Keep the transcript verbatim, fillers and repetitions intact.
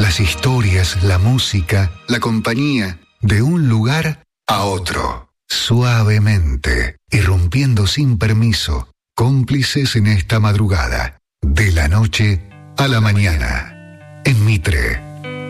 Las historias, la música, la compañía, de un lugar a otro. Suavemente, irrumpiendo sin permiso, cómplices en esta madrugada. De la noche a la mañana. En Mitre.